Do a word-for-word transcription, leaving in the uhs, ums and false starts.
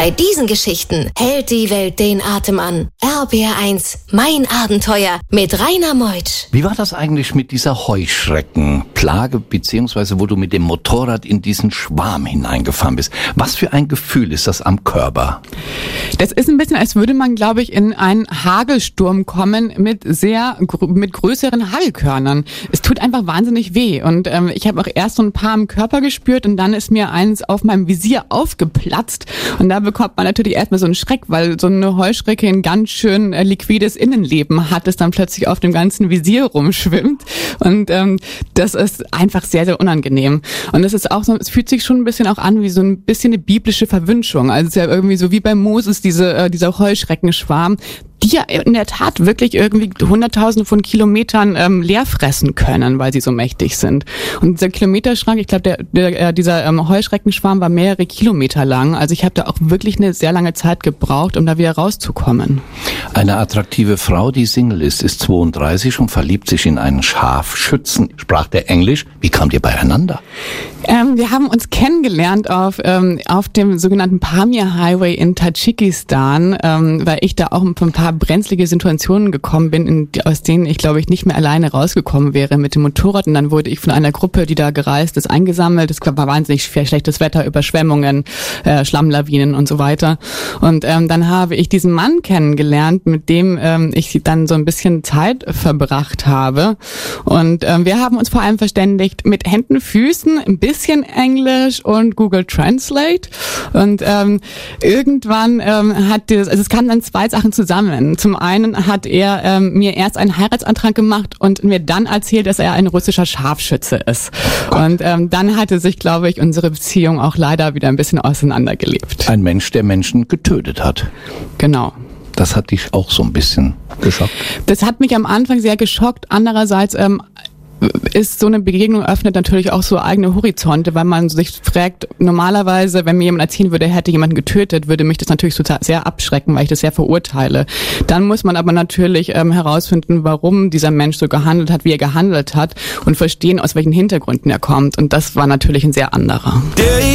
Bei diesen Geschichten hält die Welt den Atem an. R B R eins, mein Abenteuer mit Rainer Meutsch. Wie war das eigentlich mit dieser Heuschreckenplage, beziehungsweise wo du mit dem Motorrad in diesen Schwarm hineingefahren bist? Was für ein Gefühl ist das am Körper? Das ist ein bisschen, als würde man, glaube ich, in einen Hagelsturm kommen mit sehr, mit größeren Hagelkörnern. Es tut einfach wahnsinnig weh. Und ähm, ich habe auch erst so ein paar im Körper gespürt und dann ist mir eins auf meinem Visier aufgeplatzt. Und da bekommt man natürlich erstmal so einen Schreck, weil so eine Heuschrecke ein ganz schön äh, liquides Innenleben hat, das dann plötzlich auf dem ganzen Visier rumschwimmt. Und ähm, das ist einfach sehr, sehr unangenehm. Und es ist auch so, es fühlt sich schon ein bisschen auch an wie so ein bisschen eine biblische Verwünschung. Also es ist ja irgendwie so wie bei Moses, diese äh, dieser Heuschreckenschwarm, die ja in der Tat wirklich irgendwie Hunderttausende von Kilometern ähm, leer fressen können, weil sie so mächtig sind. Und dieser Kilometerschrank, ich glaube, der, der, dieser ähm, Heuschreckenschwarm war mehrere Kilometer lang. Also ich habe da auch wirklich eine sehr lange Zeit gebraucht, um da wieder rauszukommen. Eine attraktive Frau, die Single ist, ist zweiunddreißig und verliebt sich in einen Scharfschützen. Sprach der Englisch? Wie kamt ihr beieinander? Ähm, wir haben uns kennengelernt auf ähm, auf dem sogenannten Pamir Highway in Tadschikistan, ähm, weil ich da auch ein paar brenzlige Situationen gekommen bin, in, aus denen ich, glaube ich, nicht mehr alleine rausgekommen wäre mit dem Motorrad. Und dann wurde ich von einer Gruppe, die da gereist ist, eingesammelt. Es war wahnsinnig schlechtes Wetter, Überschwemmungen, äh, Schlammlawinen und so weiter. Und ähm, dann habe ich diesen Mann kennengelernt, mit dem ähm, ich dann so ein bisschen Zeit verbracht habe. Und ähm, wir haben uns vor allem verständigt mit Händen, Füßen, ein bisschen Englisch und Google Translate. Und ähm, irgendwann ähm, hat das, also es kamen dann zwei Sachen zusammen. Zum einen hat er ähm, mir erst einen Heiratsantrag gemacht und mir dann erzählt, dass er ein russischer Scharfschütze ist. Und ähm, dann hatte sich, glaube ich, unsere Beziehung auch leider wieder ein bisschen auseinandergelebt. Ein Mensch, der Menschen getötet hat. Genau. Das hat dich auch so ein bisschen geschockt? Das hat mich am Anfang sehr geschockt. Andererseits ähm, ist so eine Begegnung öffnet natürlich auch so eigene Horizonte, weil man sich fragt, normalerweise, wenn mir jemand erzählen würde, er hätte jemanden getötet, würde mich das natürlich total sehr abschrecken, weil ich das sehr verurteile. Dann muss man aber natürlich ähm, herausfinden, warum dieser Mensch so gehandelt hat, wie er gehandelt hat und verstehen, aus welchen Hintergründen er kommt. Und das war natürlich ein sehr anderer.